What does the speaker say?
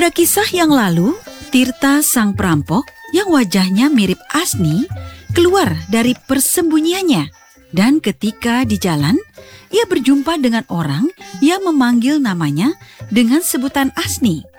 Pada kisah yang lalu, Tirta sang perampok yang wajahnya mirip Asni keluar dari persembunyiannya. Dan ketika di jalan, ia berjumpa dengan orang yang memanggil namanya dengan sebutan Asni.